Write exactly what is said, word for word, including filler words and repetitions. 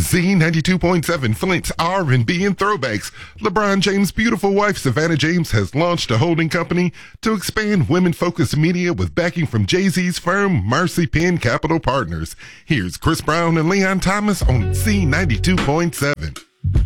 Z ninety-two point seven, Flint's R and B and throwbacks. LeBron James' beautiful wife, Savannah James, has launched a holding company to expand women-focused media with backing from Jay-Z's firm, Mercy Penn Capital Partners. Here's Chris Brown and Leon Thomas on Z ninety-two point seven.